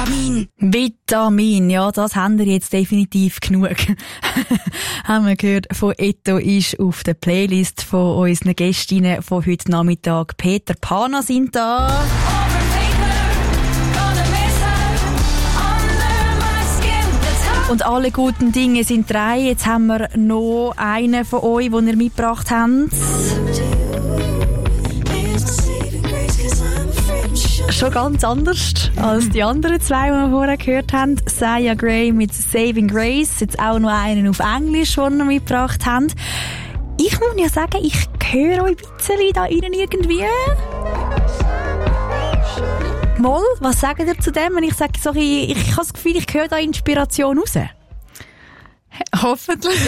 Vitamin, ja, das haben wir jetzt definitiv genug. Haben wir gehört, von Etto ist auf der Playlist von unseren Gästinnen von heute Nachmittag. Peter Pana sind da. Und alle guten Dinge sind 3. Jetzt haben wir noch einen von euch, den ihr mitgebracht habt. Schon ganz anders als die anderen 2, die wir vorher gehört haben. Saya Gray mit Saving Grace. Jetzt auch noch einen auf Englisch, den wir mitgebracht haben. Ich muss ja sagen, ich höre euch ein bisschen da innen irgendwie. Moll, was sagt ihr zu dem? Wenn ich sage, ich habe das Gefühl, ich höre da Inspiration raus. Hoffentlich.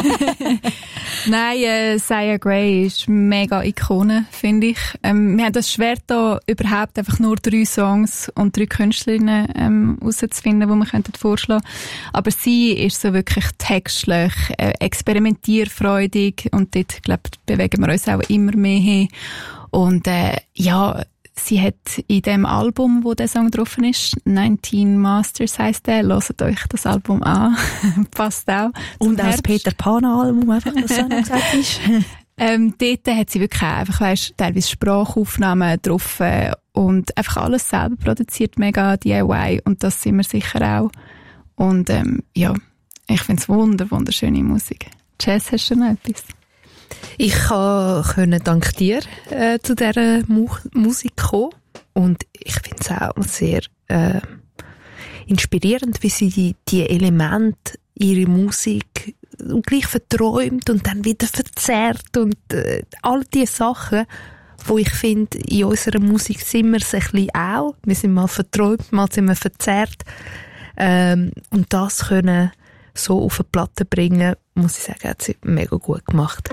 Nein, Saya Gray ist mega Ikone, finde ich. Wir haben das schwer, da überhaupt einfach nur 3 Songs und 3 Künstlerinnen herauszufinden, die wir vorschlagen könnten. Aber sie ist so wirklich textlich, experimentierfreudig und dort, glaube ich, bewegen wir uns auch immer mehr hin. Und sie hat in dem Album, wo der Song drauf ist, 19 Masters heisst der, hört euch das Album an. Passt auch. Und auch das Peter Pana-Album, einfach, was auch noch gesagt ist. Dort hat sie wirklich auch einfach, teilweise Sprachaufnahmen drauf und einfach alles selber produziert, mega DIY, und das sind wir sicher auch. Und ich finde es wunderschöne Musik. Jazz, hast du noch etwas? Ich konnte dank dir zu dieser Musik kommen, und ich finde es auch sehr inspirierend, wie sie die Elemente, ihre Musik gleich verträumt und dann wieder verzerrt und all diese Sachen, wo ich finde, in unserer Musik sind wir es ein bisschen auch. Wir sind mal verträumt, mal sind wir verzerrt, und das können so auf eine Platte bringen, muss ich sagen, hat sie mega gut gemacht.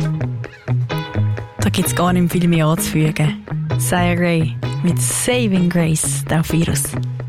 Da gibt es gar nicht viel mehr anzufügen. Saya Gray mit Saving Grace auf Virus.